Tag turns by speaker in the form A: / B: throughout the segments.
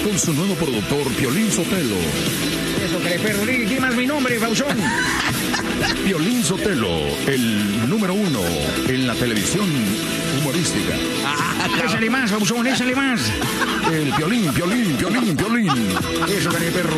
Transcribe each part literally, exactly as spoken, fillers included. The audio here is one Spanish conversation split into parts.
A: con su nuevo productor, Piolín Sotelo.
B: Eso que le perdí, ¿quién más mi nombre, Pabuchón?
A: Piolín Sotelo, el número uno en la televisión humorística.
B: Ah, échale más, Pabuchón, échale más.
A: El Piolín, Piolín, Piolín, Piolín.
B: Eso que le perro.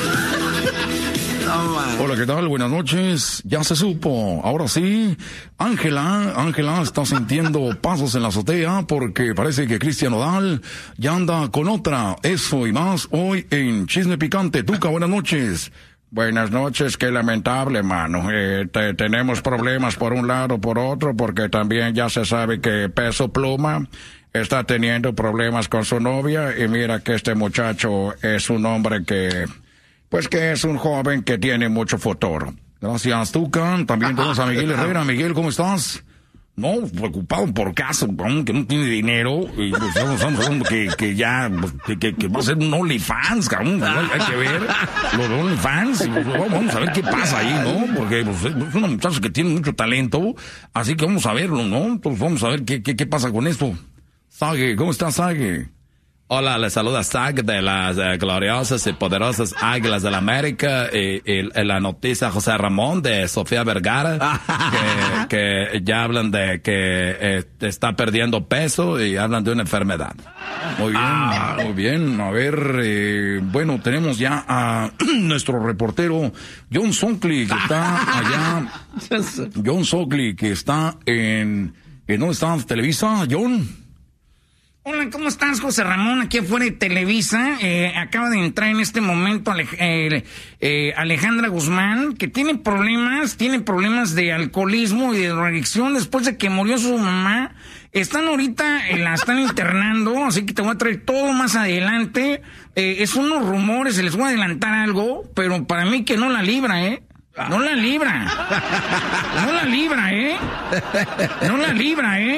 A: Hola, ¿qué tal? Buenas noches. Ya se supo. Ahora sí, Ángela, Ángela está sintiendo pasos en la azotea porque parece que Cristian Nodal ya anda con otra. Eso y más hoy en Chisme Picante. Tuca, buenas noches.
C: Buenas noches, qué lamentable, mano. Eh, te, tenemos problemas por un lado, por otro, porque también ya se sabe que Peso Pluma está teniendo problemas con su novia y mira que este muchacho es un hombre que... Pues que es un joven que tiene mucho futuro.
A: Gracias, Tucan. También tenemos a Miguel Herrera. Miguel, ¿cómo estás?
D: No, preocupado por caso, que no tiene dinero. Y pues, estamos hablando que, que ya, que, que, que va a ser un OnlyFans, cabrón. Hay que ver los OnlyFans. Y, pues, vamos a ver qué pasa ahí, ¿no? Porque pues, es una muchacha que tiene mucho talento. Así que vamos a verlo, ¿no? Entonces vamos a ver qué, qué, qué pasa con esto. Sage, ¿cómo estás, Sage?
E: Hola, les saluda Zach de las eh, gloriosas y poderosas Águilas del la América y, y, y la noticia José Ramón de Sofía Vergara que, que ya hablan de que eh, está perdiendo peso y hablan de una enfermedad.
A: Muy bien, ah. muy bien. A ver, eh, bueno, tenemos ya a nuestro reportero John Sockley que está allá. John Sockley que está en... ¿En dónde está Televisa, John?
B: Hola, ¿cómo estás, José Ramón? Aquí afuera de Televisa. Eh, acaba de entrar en este momento Alej- eh, eh, Alejandra Guzmán, que tiene problemas, tiene problemas de alcoholismo y de drogadicción después de que murió su mamá. Están ahorita, eh, la están internando, así que te voy a traer todo más adelante. Eh, es unos rumores, se les voy a adelantar algo, pero para mí que no la libra, ¿eh? No la libra. No la libra, ¿eh? No la libra, ¿eh?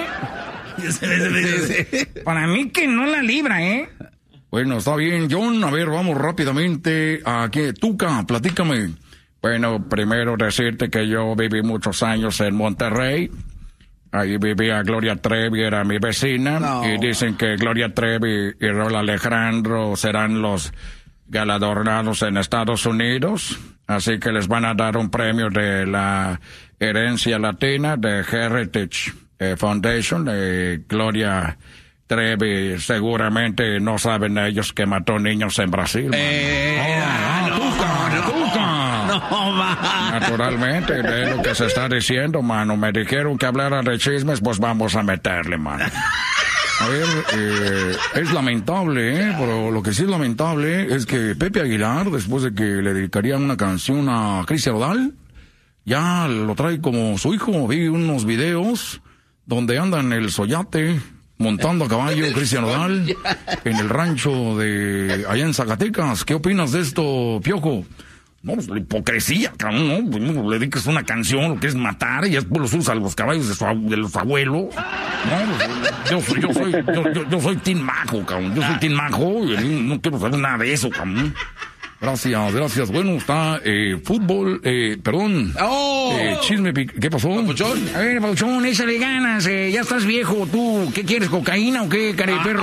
B: Para mí que no la libra, ¿eh?
A: Bueno, está bien, John. A ver, vamos rápidamente a que Tuca, platícame.
C: Bueno, primero decirte que yo viví muchos años en Monterrey. Ahí vivía Gloria Trevi, era mi vecina. No. Y dicen que Gloria Trevi y Raúl Alejandro serán los galardonados en Estados Unidos. Así que les van a dar un premio de la herencia latina de Heritage Eh, Foundation. eh, Gloria Trevi, seguramente no saben ellos que mató niños en Brasil.
E: Eh, oh, no,
C: tuca,
E: no,
C: tuca.
E: no, ma.
C: Naturalmente, de lo que se está diciendo, mano. Me dijeron que hablara de chismes, pues vamos a meterle, mano.
A: A ver, eh, es lamentable, ¿eh? Pero lo que sí es lamentable es que Pepe Aguilar, después de que le dedicarían una canción a Cristian Nodal, ya lo trae como su hijo. Vi unos videos donde andan el Soyate montando a caballo Cristian Nodal en el rancho de allá en Zacatecas. ¿Qué opinas de esto, Piojo?
D: No, pues la hipocresía, cabrón, ¿no? Pues, no le dedicas una canción, lo que es matar, y después los usa a los caballos de, su, de los abuelos. No, pues, yo soy, yo soy, yo, yo, yo soy Team Majo, cabrón. Yo soy Team Majo y no quiero saber nada de eso, cabrón.
A: Gracias, gracias. Bueno, está eh, fútbol, eh, perdón.
B: ¡Oh!
A: Eh, chisme, ¿qué pasó?
B: Papuchón. A ver, Papuchón, échale ganas. Eh, ya estás viejo, tú. ¿Qué quieres, cocaína o qué, cara de perro?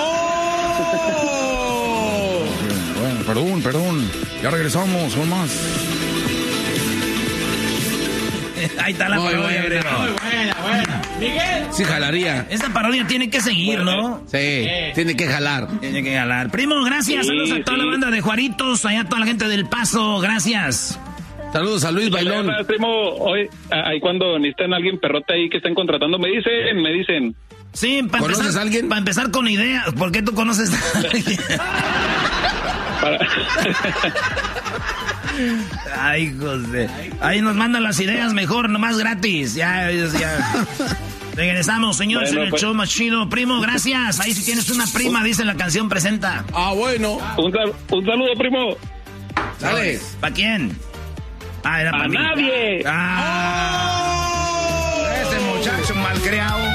A: ¡Oh! Bueno, perdón, perdón. Ya regresamos con más.
E: Ahí está la
B: muy
E: parodia,
B: buena, muy buena, buena. Miguel.
E: Sí, jalaría. Esta parodia tiene que seguir, ¿no?
B: Sí, eh. tiene que jalar.
E: Tiene que jalar. Primo, gracias. Sí, saludos a toda sí. la banda de Juaritos, allá a toda la gente del Paso. Gracias.
B: Saludos a Luis Bailón.
F: Hola, primo, hoy, ahí cuando necesitan a alguien perrote ahí que estén contratando, me dicen, me dicen.
E: Sí, para
B: ¿conoces
E: empezar,
B: a alguien?
E: Para empezar con ideas. ¿Por qué tú conoces a alguien?
F: Para...
E: Ay, José. Ahí nos mandan las ideas mejor, nomás gratis. Ya, ya. Regresamos, señores, bueno, en el pues... show más chido. Primo, gracias. Ahí si tienes una prima, dice la canción, presenta.
B: Ah, bueno.
F: Un, sal- un saludo, primo.
B: Dale.
E: ¿Para quién? Ah, era para
F: mí.
E: nadie.
B: Ah. Oh. Ese muchacho malcriado.